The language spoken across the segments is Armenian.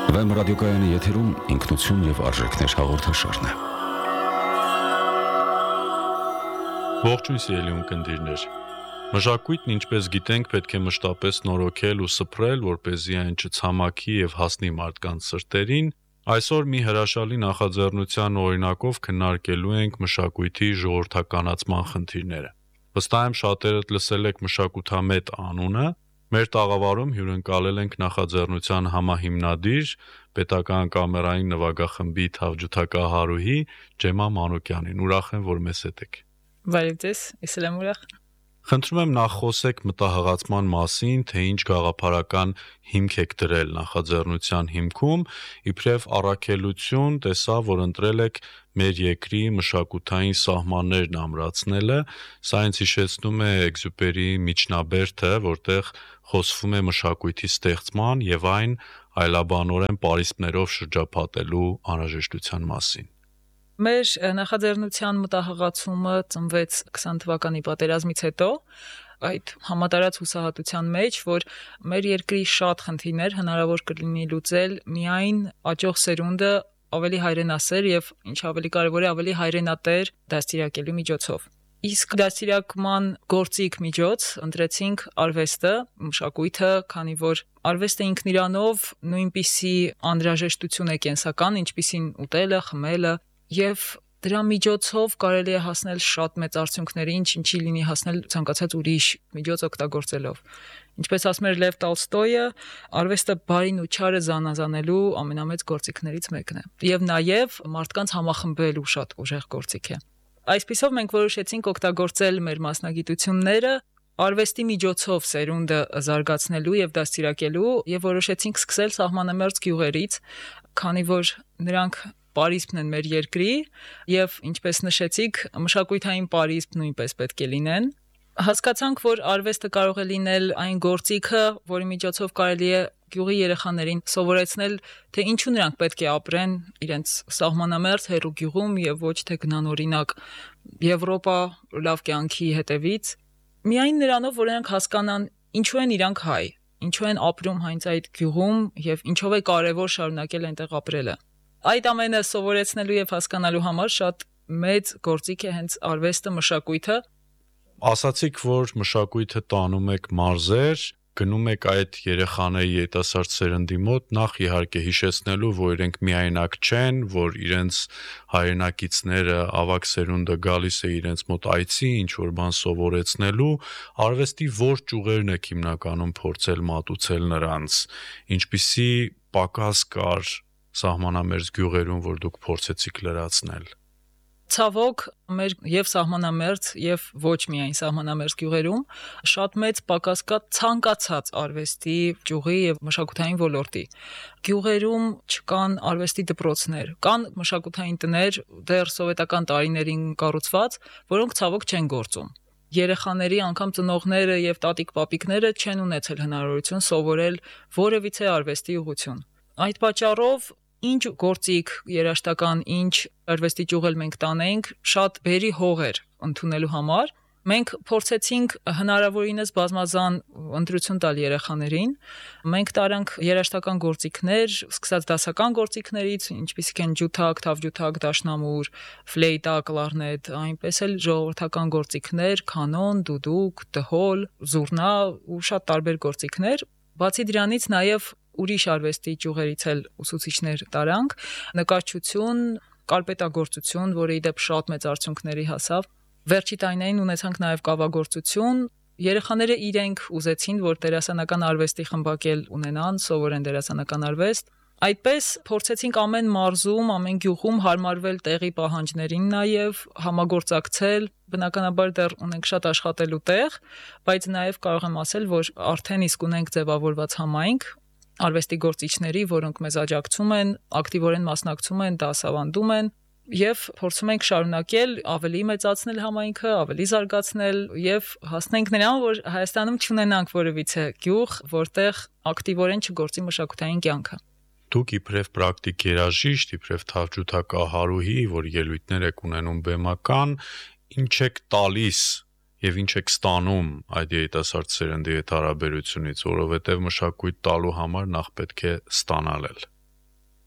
Վեմ ռադիոկայանի եթերում ինքնություն և արժեքներ հաղորդաշարն է։ Ողջույն սիրելի ունկնդիրներ։ Մշակույթն, ինչպես գիտենք, պետք է մշտապես նորոգել ու սփռել, որպեսզի այն չցամաքի եւ հասնի մարդկանց սրտերին։ Այսօր մի հրաշալի նախաձեռնության օրինակով քննարկելու ենք մշակույթի ժողովրդականացման խնդիրները։ Վստահ եմ շատերդ լսել եք մշակութամետ անունը։ Մեր տաղավարում հյուրընկալել ենք նախաձեռնության համահիմնադիր, պետական կամերային նվագախմբի թավջութակահարուհի Ջեմա Մանուկյանին։ Ուրախ եմ, որ մեզ հետ եք։ Բարև ձեզ, ես եմ ուրախ։ Խնդրում եմ նախ խոսեք մտահղացման մասին, թե ինչ գաղափարական հիմք եք դրել նախաձեռնության հիմքում, իբրև առաքելություն տեսա, որ ընտրել եք մեր երկրի մշակութային սահմաններն ամրացնելը, սա ինձ հիշեցնում է Էքզյուպերիի Միջնաբերդը, որտեղ խոսվում է մշակույթի ստեղծման եւ այն այլաբանորեն պարիսպներով շրջափատելու անհրաժեշտության մասին։ Մեր նախաձեռնության մտահղացումը ծնվեց 20 թվականի պատերազմից հետո, այդ համատարած հուսահատության մեջ, որ մեր երկրի շատ խնդիրներ հնարավոր կլինի լուծել միայն աճող սերունդը ավելի հայրենասեր եւ ինչ ավելի կարեւոր է, ավելի հայրենատեր դաստիարակելու միջոցով։ Իսկ դաստիարակման գործիք միջոց ընտրեցինք արվեստը, մշակույթը, քանի որ արվեստը ինքն իրանով նույնպիսի անհրաժեշտություն է կենսական, ինչպիսին ուտելը, խմելը, եւ դրա միջոցով կարելի է հասնել շատ մեծ արդյունքների, ինչի լինի հասնել ցանկացած ուրիշ միջոց օգտագործելով։ Ինչպես ասում էր Լև Տոլստոյը, արվեստը բարին ու չարը զանազանելու ամենամեծ գործիքներից մեկն է, եւ նաեւ մարդկանց համախմբելու շատ ուժեղ գործիք է։ Այսպիսով մենք որոշեցինք օգտագործել մեր մասնագիտությունները արվեստի միջոցով սերունդը զարգացնելու եւ դաստիարակելու եւ որոշեցինք սկսել սահմանամերձ գյուղերից, քանի որ նրանք պարիսպն են մեր երկրի եւ ինչպես նշեցիք, մշակութային պարիսպ նույնպես պետք է լինեն։ Հասկացանք, որ արվեստը կարող է լինել այն գործիքը, որի միջոցով կարելի է գյուղի երեխաներին սովորեցնել, թե ինչու նրանք պետք է ապրեն իրենց սահմանամերձ հեռու գյուղում եւ ոչ թե գնանօրինակ Եվրոպա լավ կյանքի հետևից։ Միայն նրանով, որ նրանք հասկանան ինչու են իրանք հայ, ինչու են ապրում հենց այդ գյուղում եւ ինչով է կարեւոր շարունակել այնտեղ ապրելը։ Այդ ամենը սովորեցնելու եւ հասկանալու համար շատ մեծ գործիք է հենց արվեստը, մշակույթը։ Ասացիք, որ մշակույթը տանում եք մարզեր, գնում եք այդ երեխաների երիտասարդ սերնդի մոտ, նախ իհարկե հիշեցնելու, որ իրենք միայնակ չեն, որ իրենց հայրենակիցները, ավագ սերունդը գալիս է իրենց մոտ այցի, ինչ որ բան սովորեցնելու, արվեստի որ ճյուղերն եք հիմնականում փորձել մատուցել նրանց, ինչպիսի պակաս կար սահմանամերձ գյուղերում, որ դուք փորձեցիք լրացնել։ Ցավոք, մեր եւ սահմանամերձ եւ ոչ միայն սահմանամերձ գյուղերում շատ մեծ պակաս կա ցանկացած արվեստի ճյուղի եւ մշակութային ոլորտի։ Գյուղերում չկան արվեստի դպրոցներ, կան մշակութային տներ դեռ սովետական տարիներին կառուցված, որոնք ցավոք չեն գործում։ Երեխաների անգամ ծնողները եւ տատիկ-պապիկները չեն ունեցել հնարավորություն սովորել որևիցե արվեստի ուղղություն։ Այդ պատճառով ինչ գործիք երաշտական, ինչ արվեստի ճյուղ էլ մենք տանենք, շատ բերի հող էր ընդունելու համար։ Մենք փորձեցինք հնարավորինս բազմազան ընտրություն տալ երեխաներին։ Մենք տարանք երաշտական գործիքներ, սկսած դասական գործիքներից, ինչպիսիք են ջութակ, թավջութակ, դաշնամուր, ֆլեյտա, կլարնետ, այնպես էլ ժողովրդական գործիքներ, կանոն, դուդուկ, դհոլ, զուռնա ու շատ տարբեր գործիքներ։ Բացի դրանից նաև ուրիշ արվեստի ճյուղերից էլ ուսուցիչներ տարանք, նկարչություն, կարպետագործություն, որը ի դեպ շատ մեծ արդյունքների հասավ։ Վերջի տարիներին ունեցանք նաև կավագործություն։ Երեխաները իրենք ուզեցին, որ դերասանական արվեստի խմբակել ունենան, սովորեն դերասանական արվեստ։ Այդպես փորձեցինք ամեն մարզում, ամեն գյուղում հարմարվել տեղի պահանջներին նաև, համագործակցել։ Բնականաբար դեռ ունենք շատ աշխատելու տեղ, բայց նաև կարող եմ ասել, որ արդեն իսկ ունենք ձևավորված համայնք արվեստի գործիչների, որոնք մեզ աջակցում են, ակտիվորեն մասնակցում են, դասավանդում են եւ փորձում ենք շարունակել ավելի մեծացնել համայնքը, ավելի զարգացնել եւ հասնենք նրան, որ Հայաստանում չունենանք որևիցե գյուղ, որտեղ ակտիվորեն չգործի մշակութային կյանքը։ Դուք իբրև պրակտիկ երաժիշտ, իբրև թավջութակահարուհի, որ ելույթներ եք ունենում բեմական, ինչ եք տալիս եւ ինչ եք ստանում այդ երիտասարդ սերնդի հետ հարաբերությունից, որովհետեւ մշակույթ տալու համար նախ պետք է ստանալ էլ։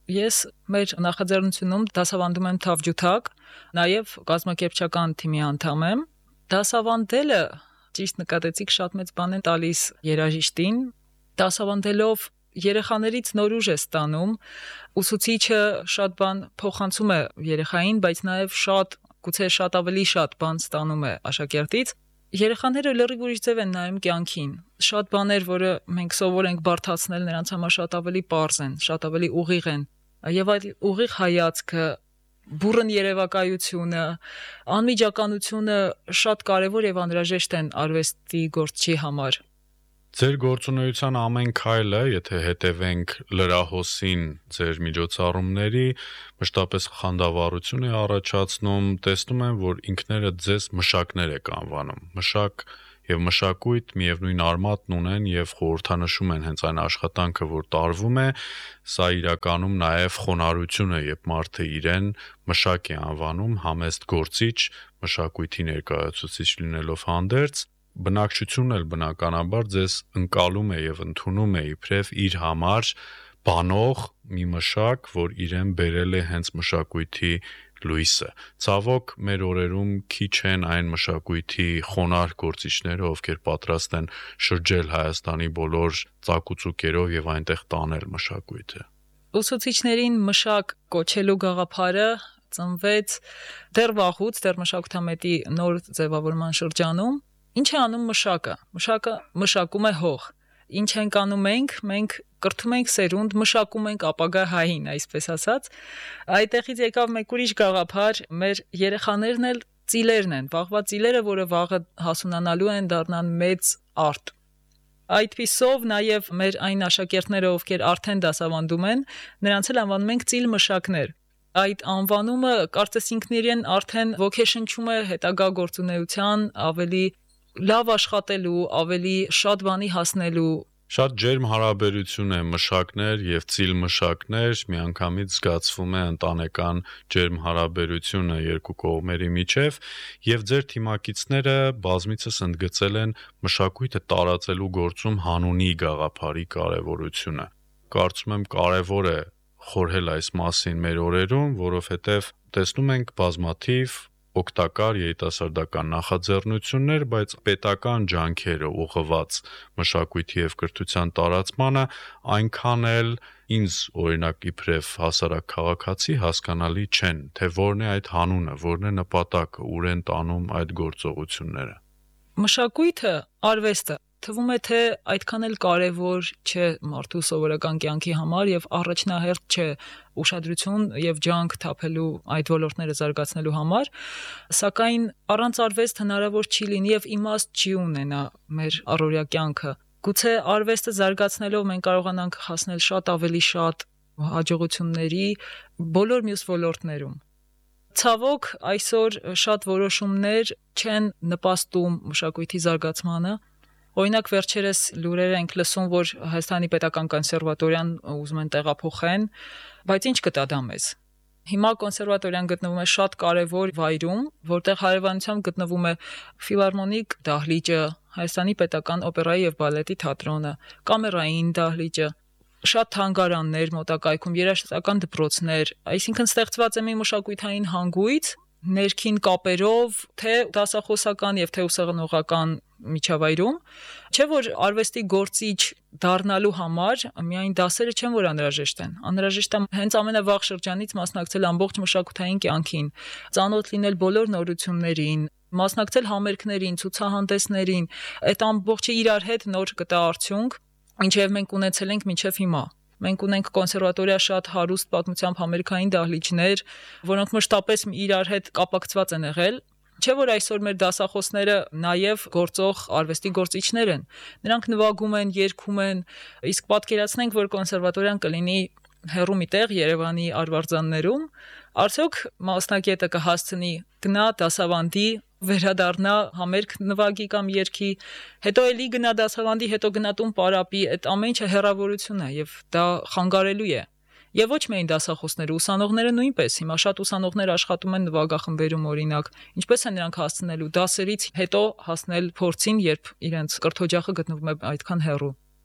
Ես մեր նախաձեռնությունում դասավանդում եմ թավջութակ, նաև կազմակերպչական թիմի անդամ եմ։ Դասավանդելը, ճիշտ նկատեցիք, շատ մեծ բան է տալիս երաժիշտին։ Դասավանդելով երեխաներից նոր ուժ է ստանում, ուսուցիչը շատ բան փոխանցում է երեխային, բայց նաև գուցե շատ ավելի շատ բան ստանում է աշակերտից։ Երեխաները լրիվ ուրիշ ձև են նայում կյանքին։ Շատ բաներ, որը մենք սովոր ենք բարդացնել, նրանց համար շատ ավելի պարզ են, շատ ավելի ուղիղ են։ Եվ այդ ուղիղ հայացքը, բուռն երևակայությունը, անմիջականությունը շատ կարևոր եւ անհրաժեշտ են արվեստի գործչի համար։ Ձեր գործունեության ամեն քայլը, եթե հետևենք լրահոսին ձեր միջոցառումների, մշտապես խանդավառություն է առաջացնում, տեսնում եմ, որ ինքներդ ձեզ մշակներ եք անվանում։ Մշակ եւ մշակույթ միևնույն արմատն ունեն եւ խորհրդանշում են հենց այն աշխատանքը, որ տարվում է, սա իրականում նաեւ խոնարհություն է, երբ մարդը իրեն մշակ է անվանում, համեստ գործիչ, մշակույթի ներկայացուցիչ լինելով հանդերձ, բնակչությունն էլ բնականաբար ձեզ ընկալում է եւ ընդունում է իբրև իր համար բանող մի մշակ, որ իրեն բերել է հենց մշակույթի լույսը։ Ցավոք, մեր օրերում քիչ են այն մշակույթի խոնարհ գործիչները, ովքեր պատրաստ են շրջել Հայաստանի բոլոր ծակուցուկերով եւ այնտեղ տանել մշակույթը։ Ուսուցիչներին մշակ կոչելու գաղափարը ծնվեց դեռ վաղուց, դեռ մշակութամետի նոր ձևավորման շրջանում։ Ինչ է անում մշակը։ Մշակը մշակում է հող։ Ինչ ենք անում մենք կրթում ենք սերունդ, մշակում ենք ապագա հային, այսպես ասած։ Այդտեղից եկավ մեկ ուրիշ գաղափար, մեր երեխաներն էլ ծիլերն են, վաղվա ծիլերը, որը վաղը հասունանալու են, դառնան մեծ արտ։ Այդպիսով նաև մեր այն աշակերտները, ովքեր արդեն դասավանդում են, նրանց էլ անվանում ենք ծիլ մշակներ։ Այդ անվանումը կարծես ինքնիրեն արդեն ոգեշնչում է հետագա գործունեության ավելի լավ աշխատելու, ավելի շատ բանի հասնելու։ Շատ ջերմ հարաբերություն է մշակներ եւ ծիլ մշակներ, միանգամից զգացվում է ընտանեկան ջերմ հարաբերությունը երկու կողմերի միջև, եւ ձեր թիմակիցները բազմիցս ընդգծել են մշակույթը տարածելու գործում հանունի գաղափարի կարեւորությունը։ Կարծում եմ կարեւոր է խորհել այս մասին մեր օրերում, որովհետեւ տեսնում ենք բազմաթիվ օգտակար երիտասարդական նախաձեռնություններ, բայց պետական ջանքերը ուղղված մշակույթի եւ կրթության տարածմանը այնքան էլ ինձ օրինակ իբրև հասարակ քաղաքացի հասկանալի չեն, թե որն է այդ հանունը, որն է նպատակը, ուր են տանում այդ գործողությունները։ Մշակույթը, արվեստը թվում է թե այդքան էլ կարևոր չէ մարդու սովորական կյանքի համար եւ առաջնահերթ չէ ուշադրություն եւ ջանք թափելու այդ ոլորտները զարգացնելու համար, սակայն առանց արվեստ հնարավոր չի լինի եւ իմաստ չի ունենա մեր առօրյա կյանքը։ Գուցե արվեստը զարգացնելով մենք կարողանանք հասնել շատ ավելի շատ հաջողությունների բոլոր մյուս ոլորտներում։ Ցավոք, այսօր շատ որոշումներ չեն նպաստում մշակույթի զարգացմանը։ Օրինակ վերջերս լուրեր ենք լսում, որ Հայաստանի պետական կոնսերվատորիան ուզում են տեղափոխեն, բայց ինչ կտա դա մեզ։ Հիմա կոնսերվատորիան գտնվում է շատ կարևոր վայրում, որտեղ հարևանությամբ գտնվում է ֆիլհարմոնիկ դահլիճը, Հայաստանի պետական օպերայի եւ բալետի թատրոնը, կամերային դահլիճը, շատ թանգարաններ մոտակայքում, երաժշտական դպրոցներ, այսինքն ստեղծված է մի մշակութային հանգույց ներքին կապերով, թե դասախոսական եւ թե ուսանողական միջավայրում, չէ որ արվեստի գործիչ դառնալու համար միայն դասերը չեն որ անհրաժեշտ են։ Անհրաժեշտ է հենց ամենավաղ շրջանից մասնակցել ամբողջ մշակութային կյանքին, ծանոթ լինել բոլոր նորություններին, մասնակցել համերգներին, ցուցահանդեսներին, այդ ամբողջը իրար հետ նոր կտա արդյունք, ինչև մենք ունեցել ենք մինչև հիմա։ Մենք ունենք կոնսերվատորիա շատ հարուստ պատմությամբ համերգային դահլիճներ, որոնք մշտապես իրար հետ կապակցված են եղել։ Չէ որ այսօր մեր դասախոսները նաև գործող արվեստի գործիչներ են։ Նրանք նվագում են, երգում են, իսկ պատկերացնենք, որ կոնսերվատորիան կլինի հեռու մի տեղ Երևանի արվարձաններում, արդյոք մասնակետը կհասցնի գնա դասավանդի, վերադառնա համերգ նվագի կամ երգի, հետո էլի գնա դասավանդի, հետո գնա տուն պարապի, այդ ամեն ինչը հեռավորություն է եւ դա խանգարելու է։ Եվ ոչ միայն դասախոսները, ուսանողները նույնպես, հիմա շատ ուսանողներ աշխատում են նվագախմբերում օրինակ, ինչպես են նրանք հասցնելու դասերից հետո հասնել փորձին, երբ իրենց կրթօջախը գտնվում է այդքան հեռու։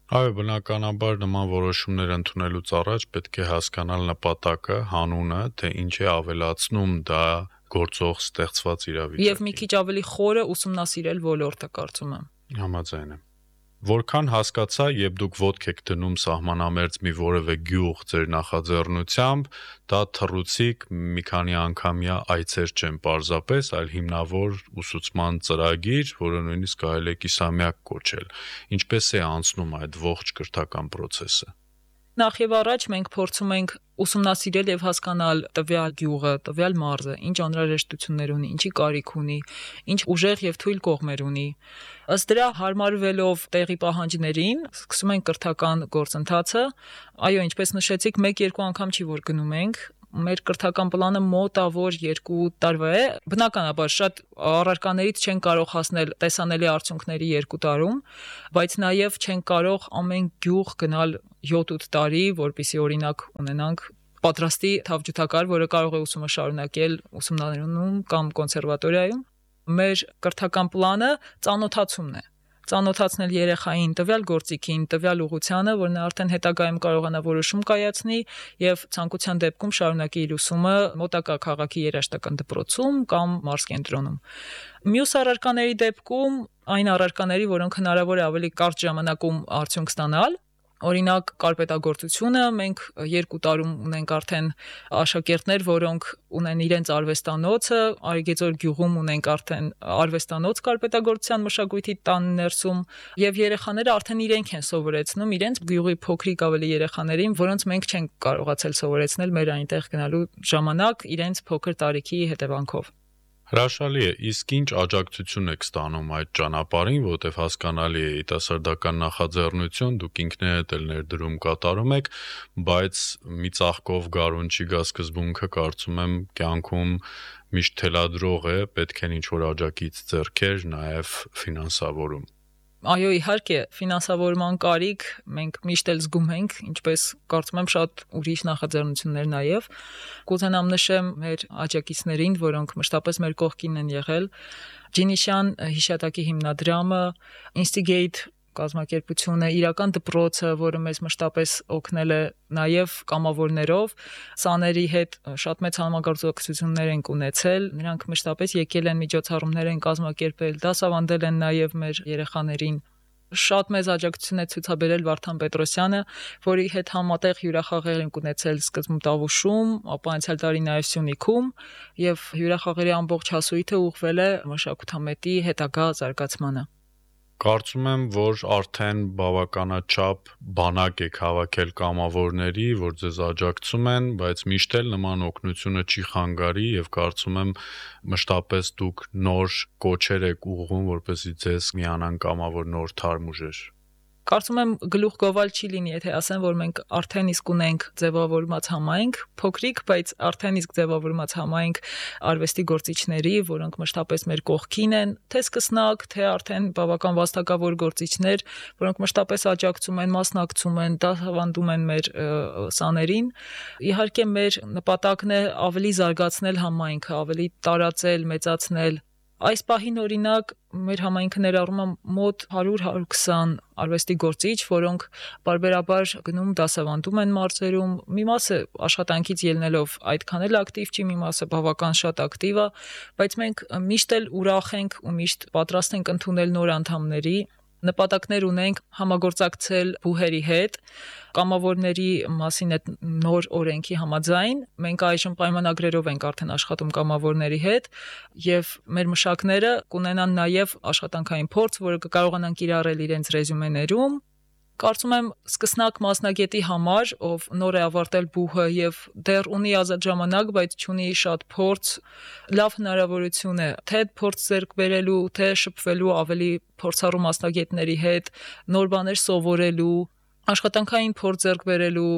Այո, բնականաբար նման որոշումներ ընդունելուց առաջ պետք է հասկանալ նպատակը, հանունը, թե ինչ է ավելացնում դա գործող ստեղծված իրավիճակին։ Եվ մի քիչ ավելի խորը ուսումնասիրել ոլորտը, կարծում եմ։ Համաձայն եմ։ Որքան հասկացա, երբ դուք ոտք եք դնում սահմանամերձ մի որևէ գյուղ ձեր նախաձեռնությամբ, դա թռուցիկ մի քանի անգամյա այցեր չեն պարզապես, այլ հիմնավոր ուսուցման ծրագիր, որը նույնիսկ կարելի է կիսամյակ կոչել։ Ինչպես է անցնում այդ ողջ կրթական process-ը։ Նախ եւ առաջ մենք փորձում ենք ուսումնասիրել եւ հասկանալ տվյալ գյուղը, տվյալ մարզը, ինչ անհրաժեշտություններ ունի, ինչի կարիք ունի, ինչ ուժեղ եւ թույլ կողմեր ունի։ Ըստ դրա հարմարվելով տեղի պահանջներին, սկսում ենք կրթական գործընթացը։ Այո, ինչպես նշեցիք, 1-2 անգամ չի որ գնում ենք։ Մեր կրթական պլանը մոտավոր 2 տարվա է։ Բնականաբար շատ առարկաներից չեն կարող հասնել տեսանելի արդյունքների 2 տարում, բայց նաև չեն կարող ամեն գյուղ գնալ 7-8 տարի, որպեսզի օրինակ ունենանք պատրաստի թավջութակար, որը կարող է ուսումը շարունակել ուսումնարանում կամ կոնսերվատորիայում։ Մեր կրթական պլանը ծանոթացումն է։ Ծանոթացնել երեխային տվյալ գործիքին, տվյալ ուղղությանը, որ նա արդեն հետագայում կարողանա որոշում կայացնի եւ ցանկության դեպքում շարունակի իր ուսումը մոտակա քաղաքի երաժշտական դպրոցում կամ մարզկենտրոնում։ Մյուս առարկաների դեպքում այն առարկաների, որոնք հնարավոր է ավելի կարճ ժամանակում արդյունք ստանալ, օրինակ կարպետագործությունը, մենք 2 տարում ունենք արդեն աշակերտներ, որոնք ունեն իրենց արվեստանոցը, Արիգեծոր գյուղում ունենք արդեն արվեստանոց կարպետագործության մշակույթի տան ներսում, եւ երեխաները արդեն իրենք են սովորեցնում իրենց գյուղի փոքրիկ ավելի երեխաներին, որոնց մենք չենք կարողացել սովորեցնել մեր այնտեղ գնալու ժամանակ իրենց փոքր տարիքի հետևանքով։ Հրաշալի է, իսկ ինչ աջակցություն եք ստանում այդ ճանապարհին, որտեղ հասկանալի է երիտասարդական նախաձեռնություն, դուք ինքներդ էլ ներդրում կատարում եք, բայց մի ծաղկով գարուն չի գա սկզբունքը, կարծում եմ կյանքում միշտ թելադրող է, պետք են ինչ-որ աջակից ձեռքեր, նաև ֆինանսավորում։ Այո, իհարկե, ֆինանսավորման կարիք մենք միշտ էլ զգում ենք, ինչպես կարծում եմ շատ ուրիշ նախաձեռնություններ նաև։ Կուզենամ նշեմ մեր աջակիցներին, որոնք մշտապես մեր կողքին են եղել։ Ջինիշյան հիշատակի հիմնադրամը, Instigate կազմակերպությունը, իրական դպրոցը, որը մեզ մշտապես օգնել է նաև կամավորներով, սաների հետ շատ մեծ համագործակցություններ ենք ունեցել, նրանք մշտապես եկել են միջոցառումներ են կազմակերպել, դասավանդել են նաև մեր երեխաներին։ Շատ մեծ աջակցություն է ցուցաբերել Վարդան Պետրոսյանը, որի հետ համատեղ հյուրախաղեր ենք ունեցել սկզբում Տավուշում, ապա անցյալ տարի նաև Սյունիքում, եւ հյուրախաղերի ամբողջ հասույթը ուղղվել է մշակութամետի հետագա զարգացմանը։ Կարծում եմ, որ արդեն բավականաչափ բանակ եք հավաքել կամավորների, որ ձեզ աջակցում են, բայց միշտ էլ նման օգնությունը չի խանգարի եւ կարծում եմ մշտապես դուք նոր կոչեր եք ուղղում, որպեսզի ձեզ միանան կամավոր նոր թարմ ուժեր։ Կարծում եմ գլուխ գովալ չի լինի, եթե ասեմ, որ մենք արդեն իսկ ունենք ձևավորված համայնք, փոքրիկ, բայց արդեն իսկ ձևավորված համայնք արվեստի գործիչների, որոնք մշտապես մեր կողքին են, թե սկսնակ, թե արդեն բավական վաստակավոր գործիչներ, որոնք մշտապես աջակցում են, մասնակցում են, դասավանդում են մեր սաներին։ Իհարկե մեր նպատակն է ավելի զարգացնել համայնքը, ավելի տարածել, մեծացնել։ Այս պահին օրինակ մեր համայնքը ներառում է մոտ 100-120 արվեստի գործիչ, որոնք բարբերաբար գնում դասավանդում են մարզերում, մի մասը աշխատանքից ելնելով այդքան էլ ակտիվ չի, մի մասը բավական շատ ակտիվ է, բայց մենք միշտ էլ ուրախ ենք ու միշտ պատրաստ ենք ընդունել նոր անդամների, նպատակներ ունենք համագործակցել բուհերի հետ, կամավորների մասին այդ նոր օրենքի համաձայն, մենք այժմ պայմանագրերով ենք արդեն աշխատում կամավորների հետ եւ մեր մշակները կունենան նաեւ աշխատանքային փորձ, որը կկարողանան կիրառել իրենց ռեզյումեներում։ Կարծում եմ սկսնակ մասնագետի համար, ով նոր է ավարտել բուհը եւ դեռ ունի ազատ ժամանակ, բայց չունի շատ փորձ, լավ հնարավորություն է թե փորձ ձեռք բերելու, թե շփվելու ավելի փորձառու մասնագետների հետ, նոր բաներ սովորելու, աշխատանքային փորձ ձեռք բերելու։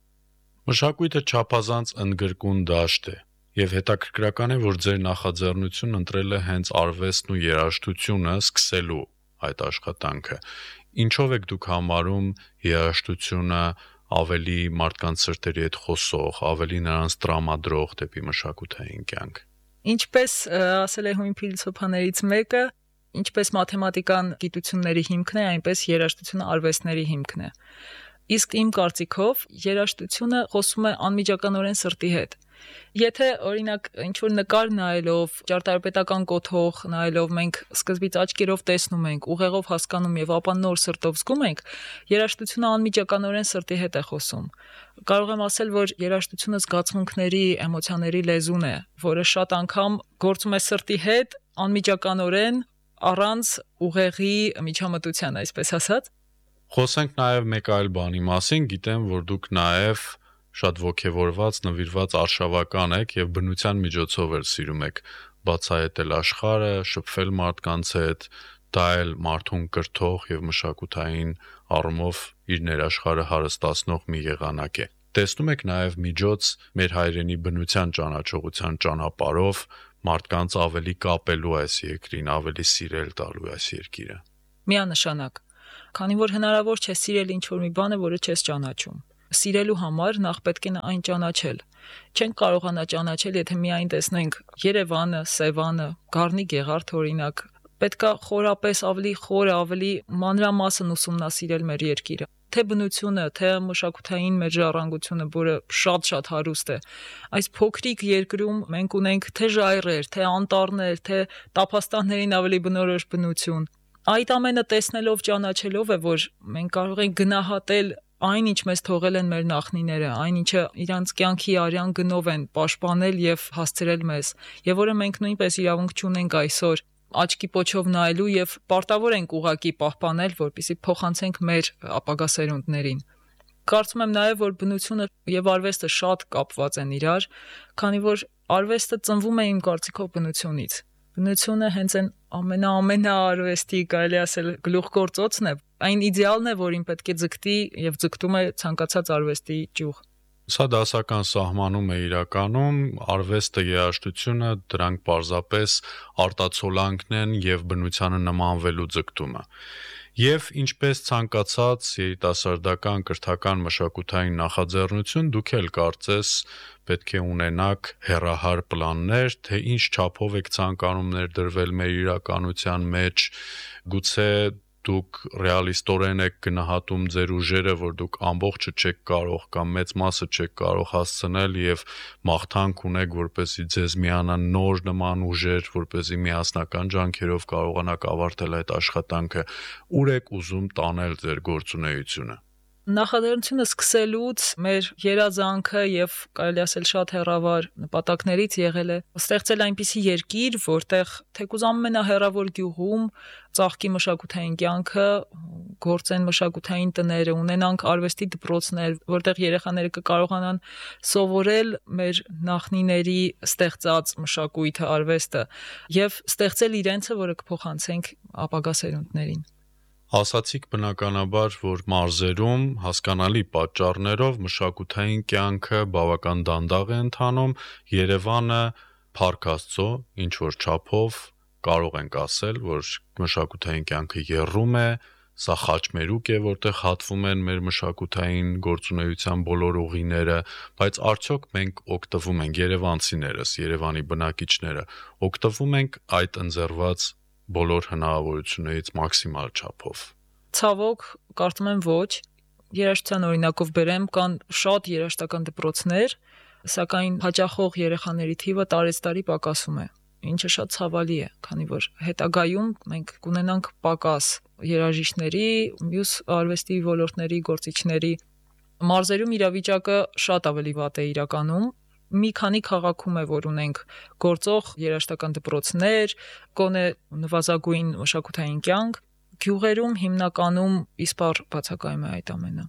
Մշակույթը չափազանց ընդգրկուն դաշտ է եւ հետաքրքրական է, որ ձեր նախաձեռնությունն ընտրել է հենց արվեստն ու երաժշտությունը սկսելու այդ աշխատանքը։ Ինչով եք դուք համարում երաժշտությունը ավելի մարդկանց սրտերի հետ խոսող, ավելի նրանց տրամադրող դեպի մշակութային կյանք։ Ինչպես ասել է հույն փիլիսոփաներից մեկը, Ինչպես մաթեմատիկան գիտությունների հիմքն է, այնպես երաժշտությունը արվեստների հիմքն է։ Իսկ իմ կարծիքով երաժշտությունը խոսում է անմիջականորեն սրտի հետ։ Եթե օրինակ ինչ-որ նկար նայելով, ճարտարապետական կոթող նայելով մենք սկզբից աչքերով տեսնում ենք, ուղեղով հասկանում եւ ապա նոր սրտով զգում ենք, երաժշտությունը անմիջականորեն սրտի հետ է խոսում։ Կարող եմ ասել, որ երաժշտությունը զգացմունքների, էմոցիաների լեզուն է, որը շատ անգամ գործում է սրտի հետ անմիջականորեն առանց ուղեղի միջամտության, այսպես ասած։ Խոսենք նաև մեկ այլ բանի մասին, գիտեմ, որ դուք նաև շատ ոգևորված, նվիրված արշավական եք եւ բնության միջոցով էլ սիրում եք բացահայտել աշխարհը, շփվել մարդկանց հետ, դա էլ մարդուն կրթող եւ մշակութային առումով իր ներաշխարհը հարստացնող մի եղանակ է։ Տեսնում եք նաև միջոց մեր հայրենի բնության ճանաչողության ճանապարհով մարդկանց ավելի կապելու այս երկրին, ավելի սիրել տալու այս երկիրը։ Միանշանակ, քանի որ հնարավոր չէ սիրել ինչ-որ մի բանը, որը չես ճանաչում։ Սիրելու համար նախ պետք է այն ճանաչել։ Չենք կարողանա ճանաչել, եթե միայն տեսնենք Երևանը, Սևանը, Գառնի Գեղարդ օրինակ։ Պետքա խորապես ավելի խորը, ավելի մանրամասն ուսումնասիրել մեր երկիրը։ Թե բնությունը, թե մշակութային մեր ժառանգությունը, որը շատ հարուստ է։ Այս փոքրիկ երկրում մենք ունենք թե ժայռեր, թե անտառներ, թե տափաստաններին ավելի բնորոշ բնություն։ Այդ ամենը տեսնելով, ճանաչելով է, որ մենք կարող ենք գնահատել այն, ինչ մեզ թողել են մեր նախնիները, այն ինչը իրանց կյանքի արյան գնով են պաշտպանել եւ հասցրել մեզ, եւ որը մենք նույնպես իրավունք չունենք այսօր աչքի պոչով նայելու եւ պարտավոր ենք ուղակի պահպանել, որպեսզի փոխանցենք մեր ապագա սերունդներին։ Կարծում եմ նաեւ, որ բնությունը եւ արվեստը շատ կապված են իրար, քանի որ արվեստը ծնվում է իմ կարծիքով բնությունից։ Բնությունը հենց այն ամենաարվեստի, կարելի ասել, գլուխգործոցն է, այն իդեալն է, որին պետք է ձգտի եւ ձգտում է ցանկացած արվեստի ճյուղ։ Սա դասական սահմանում է իրականում, արվեստը, երաժշտությունը, դրանք պարզապես արտացոլանքն են եւ բնությանը նմանվելու ձգտումը։ Եվ ինչպես ցանկացած երիտասարդական կրթական մշակութային նախաձեռնություն, դուք էլ կարծես պետք է ունենաք հեռահար պլաններ, թե ինչ չափով եք ցանկանում ներդրվել մեր իրականության մեջ, գուցե դուք ռեալիստորեն եք գնահատում ձեր ուժերը, որ դուք ամբողջը չեք կարող կամ մեծ մասը չեք կարող հասցնել եւ մաղթանք ունեք, որպեսզի ձեզ միանան նոր նման ուժեր, որպեսզի միասնական ջանքերով կարողանաք ավարտել այդ աշխատանքը, ուր եք ուզում տանել ձեր գործունեությունը։ Նախաձեռնությունը սկսելուց մեր երազանքը եւ կարելի ասել շատ հեռավար նպատակներից եղել է ստեղծել այնպիսի երկիր, որտեղ թեկուզ ամենահեռավոր գյուղում ծաղկի մշակութային կյանքը, գործեն մշակութային տները, ունենանք արվեստի դպրոցներ, որտեղ երեխաները կկարողանան սովորել մեր նախնիների ստեղծած մշակույթը, արվեստը եւ ստեղծել իրենցը, որը կփոխանցենք ապագա սերունդներին։ Ասացիք բնականաբար, որ մարզերում հասկանալի պատճառներով մշակութային կյանքը բավական դանդաղ է ընթանում, Երևանը փառք Աստծո, ինչ որ չափով կարող ենք ասել, որ մշակութային կյանքը եռում է, սա խաչմերուկ է, որտեղ հատվում են մեր մշակութային գործունեության բոլոր ուղիները, բայց արդյոք մենք օգտվում ենք երևանցիներս, Երևանի բնակիչները, օգտվում ենք այդ ընձեռված բոլոր հնարավորություններից մաքսիմալ չափով։ Ցավոք, կարծում եմ ոչ։ Երաժշտության օրինակով բերեմ, կան շատ երաժշտական դպրոցներ, սակայն հաճախող երեխաների թիվը տարեցտարի պակասում է, ինչը շատ ցավալի է, քանի որ հետագայում մենք կունենանք պակաս երաժիշտների, մյուս արվեստի ոլորտների գործիչների։ Մարզերում իրավիճակը շատ ավելի վատ է իրականում։ Մի քանի քաղաքում է, որ ունենք գործող երաժշտական դպրոցներ, գոնե նվազագույն մշակութային կյանք, գյուղերում հիմնականում իսպառ բացակայում է այդ ամենը։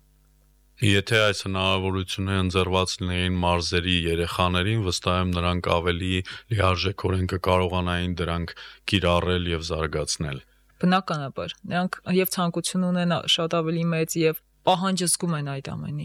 Եթե այս հնարավորությունը ընձեռված լինեին մարզերի երեխաներին, վստահ եմ նրանք ավելի լիարժեքորեն կկարողանային դրանք կիրառել եւ զարգացնել։ Բնականաբար, նրանք եւ ցանկություն ունեն շատ ավելի մեծ եւ պահանջ զգում են այդ ամենի։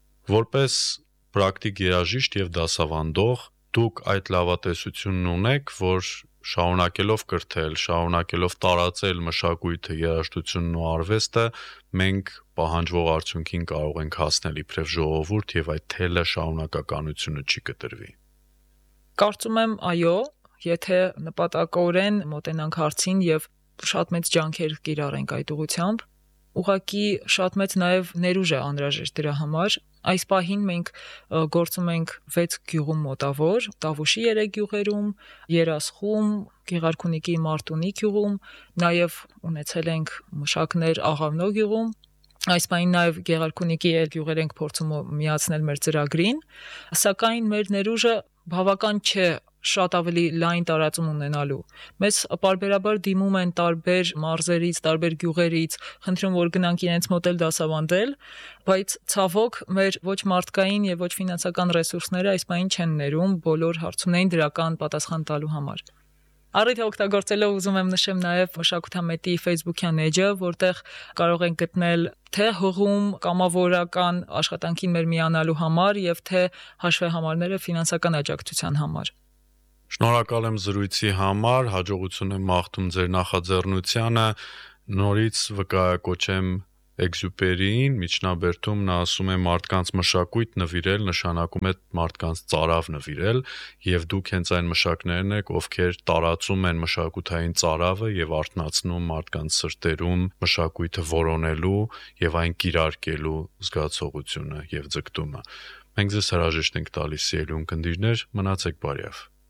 Որպես պրակտիկ երաժիշտ եւ դասավանդող դուք այդ լավատեսությունն ունեք, որ շարունակելով կրթել, շարունակելով տարածել մշակույթը, երաժշտությունն ու արվեստը, մենք պահանջվող արդյունքին կարող ենք հասնել իբրև ժողովուրդ եւ այդ թելը շարունակականությունը չի կտրվի։ Կարծում եմ, այո, եթե նպատակորեն մոտենանք հարցին եւ շատ մեծ ջանքեր կիրառենք այդ ուղղությամբ։ Ուղղակի շատ մեծ նաև ներուժ է անհրաժեշտ դրա համար։ Այս պահին մենք գործում ենք 6 գյուղում մոտավոր, Տավուշի 3 գյուղերում, Երասխում, Գեղարքունիքի Մարտունի գյուղում, նաև ունեցել ենք մշակներ Աղավնո գյուղում։ Այս պահին նաև Գեղարքունիքի գյուղեր ենք փորձում միացնել մեր ծրագրին, սակայն մեր ներուժը բավական չէ շատ ավելի լայն տարածում ունենալու։ Մեզ պարբերաբար դիմում են տարբեր մարզերից, տարբեր գյուղերից, խնդրում որ գնանք իրենց մոտ էլ դասավանդել, բայց ցավոք մեր ոչ մարդկային եւ ոչ ֆինանսական ռեսուրսները այս պահին չեն ներում բոլոր հարցումներին դրական պատասխան տալու համար։ Առիթը օգտագործելով ուզում եմ նշեմ նաև մշակութամետի Facebook-յան էջը, որտեղ կարող են գտնել թե հղում կամավորական աշխատանքին մեր միանալու համար եւ թե հաշվեհամարները ֆինանսական աջակցության համար։ Շնորհակալ եմ զրույցի համար, հաջողություն եմ մաղթում ձեր նախաձեռնությանը, նորից վկայակոչեմ Էքզյուպերիին, միջնաբերդում նա ասում է մարդկանց մշակույթ նվիրել նշանակում է մարդկանց ծարավ նվիրել եւ դուք հենց այն մշակներն եք, ովքեր տարածում են մշակութային ծարավը եւ արթնացնում մարդկանց սրտերում մշակույթը որոնելու եւ այն կիրարկելու զգացողությունը եւ ձգտումը։ Մենք ձեզ հրաժեշտ ենք տալիս, սիրելի ունկնդիրներ, մնացեք բարյավ։